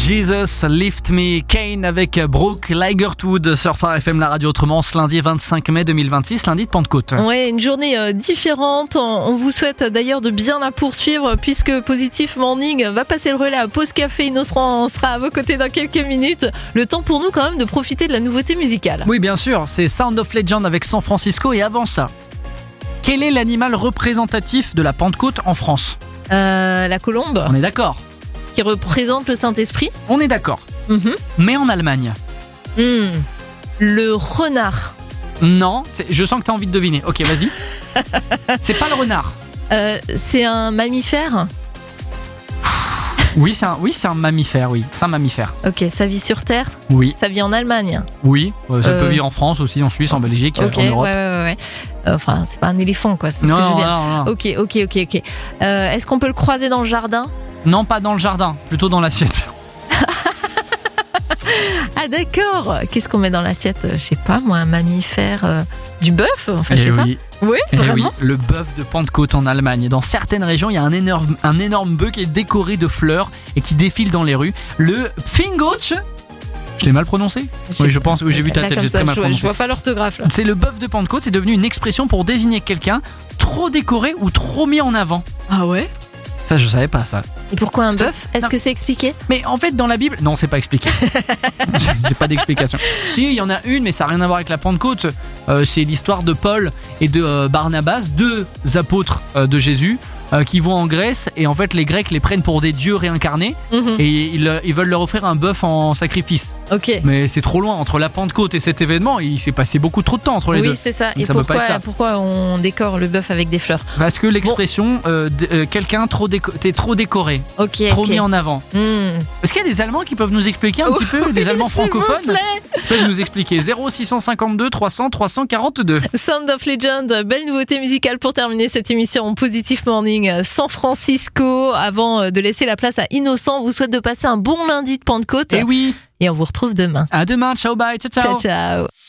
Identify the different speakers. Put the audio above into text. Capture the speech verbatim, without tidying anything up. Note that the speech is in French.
Speaker 1: Jesus Lift Me, Kane avec Brooke Ligertwood sur Phare F M, la radio autrement, ce lundi vingt-cinq mai deux mille vingt-six, lundi de Pentecôte.
Speaker 2: Ouais, une journée euh, différente. On vous souhaite d'ailleurs de bien la poursuivre puisque Positif Morning va passer le relais à Pause Café. Innocent sera à vos côtés dans quelques minutes. Le temps pour nous quand même de profiter de la nouveauté musicale.
Speaker 1: Oui, bien sûr, c'est Sound of Legend avec San Francisco. Et avant ça, quel est l'animal représentatif de la Pentecôte en France ?
Speaker 2: Euh, la colombe,
Speaker 1: On est d'accord.
Speaker 2: qui représente le Saint-Esprit.
Speaker 1: On est d'accord.
Speaker 2: Mhm.
Speaker 1: Mais en Allemagne,
Speaker 2: Hmm. Le renard.
Speaker 1: non, c'est- je sens que tu as envie de deviner. Ok, vas-y. C'est pas le renard.
Speaker 2: Euh, c'est un mammifère.
Speaker 1: Oui, c'est un, oui, c'est un mammifère, oui. C'est un mammifère.
Speaker 2: Ok, ça vit sur Terre.
Speaker 1: Oui,
Speaker 2: Ça vit en Allemagne.
Speaker 1: oui. Euh, ça
Speaker 2: Euh.
Speaker 1: peut vivre en France aussi, en Suisse, en Belgique,
Speaker 2: Ok,
Speaker 1: en
Speaker 2: ouais,
Speaker 1: Europe.
Speaker 2: ouais, ouais, ouais. Euh, Enfin, c'est pas un éléphant, quoi. C'est ce
Speaker 1: Non,
Speaker 2: que je veux
Speaker 1: non,
Speaker 2: dire.
Speaker 1: non, non.
Speaker 2: Ok, ok, ok, ok. Euh, est-ce qu'on peut le croiser dans le jardin ?
Speaker 1: Non, pas dans le jardin, plutôt dans l'assiette.
Speaker 2: Ah d'accord. Qu'est-ce qu'on met dans l'assiette ? Je sais pas, moi, un mammifère, euh, du bœuf ? Enfin, je sais
Speaker 1: Eh
Speaker 2: pas.
Speaker 1: oui,
Speaker 2: Oui,
Speaker 1: eh oui,
Speaker 2: vraiment.
Speaker 1: le bœuf de Pentecôte en Allemagne. Dans certaines régions, il y a un énorme, un énorme bœuf qui est décoré de fleurs et qui défile dans les rues. Le Pfingotsch. Je l'ai mal prononcé ? Oui, je pense. Oui, j'ai vu ta
Speaker 2: Là,
Speaker 1: tête,
Speaker 2: comme
Speaker 1: j'ai
Speaker 2: ça,
Speaker 1: très mal
Speaker 2: je vois, je
Speaker 1: prononcé.
Speaker 2: vois pas l'orthographe là.
Speaker 1: C'est le bœuf de Pentecôte, c'est devenu une expression pour désigner quelqu'un trop décoré ou trop mis en avant.
Speaker 2: Ah ouais ?
Speaker 1: Ça, je savais pas ça.
Speaker 2: Et pourquoi un
Speaker 1: Ça-
Speaker 2: bœuf ? Est-ce
Speaker 1: non.
Speaker 2: que c'est expliqué ?
Speaker 1: Mais en fait, dans la Bible, non, c'est pas expliqué. J'ai pas d'explication. Si, il y en a une, mais ça n'a rien à voir avec la Pentecôte. Euh, c'est l'histoire de Paul et de euh, Barnabas, deux apôtres euh, de Jésus, euh, qui vont en Grèce. Et en fait, les Grecs les prennent pour des dieux réincarnés
Speaker 2: Mhm.
Speaker 1: et ils, euh, ils veulent leur offrir un bœuf en sacrifice.
Speaker 2: Ok.
Speaker 1: Mais c'est trop loin. Entre la Pentecôte et cet événement, il s'est passé beaucoup trop de temps entre les
Speaker 2: Oui,
Speaker 1: deux.
Speaker 2: c'est ça.
Speaker 1: Donc
Speaker 2: Et
Speaker 1: ça peut pas
Speaker 2: pourquoi,
Speaker 1: être ça.
Speaker 2: pourquoi on décore le bœuf avec des fleurs ?
Speaker 1: Parce que l'expression euh, d- euh, quelqu'un trop déco- t'es trop décoré,
Speaker 2: Ok,
Speaker 1: trop
Speaker 2: ok.
Speaker 1: mis en avant.
Speaker 2: Hmm.
Speaker 1: Est-ce qu'il y a des Allemands qui peuvent nous expliquer un petit peu, des Allemands
Speaker 2: s'il vous
Speaker 1: francophones
Speaker 2: plaît.
Speaker 1: peuvent nous expliquer zéro six cent cinquante-deux trois cents trois cent quarante-deux.
Speaker 2: Sound of Legend, belle nouveauté musicale pour terminer cette émission Positif Morning. San Francisco, avant de laisser la place à Innocent, on vous souhaite de passer un bon lundi de Pentecôte
Speaker 1: Et oui,
Speaker 2: et on vous retrouve demain.
Speaker 1: à demain, ciao bye, ciao ciao.
Speaker 2: Ciao, ciao.